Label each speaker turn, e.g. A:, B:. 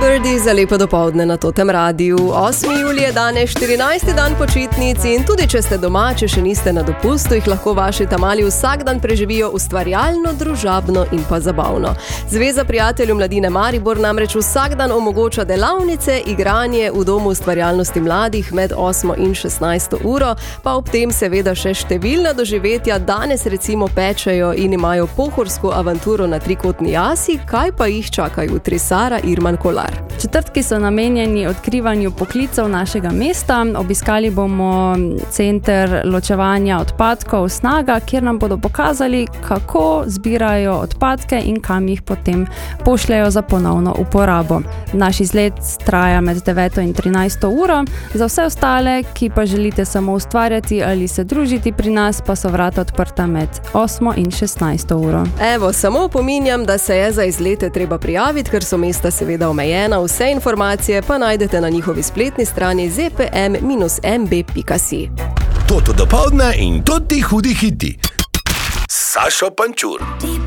A: Birdi za lepo dopoldne na Totem radiju. 8. julij je danes 14. dan počitnic in tudi če ste doma, če še niste na dopustu, jih lahko vaši tamali vsak dan preživijo ustvarjalno, družabno in pa zabavno. Zveza prijateljev Mladine Maribor namreč vsak dan omogoča delavnice, igranje v domu ustvarjalnosti mladih med 8. in 16. uro, pa ob tem seveda še številna doživetja. Danes recimo pečejo in imajo pohorsko avanturo na trikotni jasi, kaj pa jih čaka jutri. Sara Irman Kolar.
B: Četrtki so namenjeni odkrivanju poklicev našega mesta. Obiskali bomo center ločevanja odpadkov Snaga, kjer nam bodo pokazali, kako zbirajo odpadke in kam jih potem pošljajo za ponovno uporabo. Naš izlet traja med 9. in 13. uro. Za vse ostale, ki pa želite samo ustvarjati ali se družiti pri nas, pa so vrata odprta med 8. in 16. uro.
A: Evo, samo opominjam, da se je za izlete treba prijaviti, ker so mesta seveda omejena. Vse informacije pa najdete na njihovi spletni strani zpm-mb.si.
C: Toto dopoldne in toti hudi hiti. Sašo Pančur.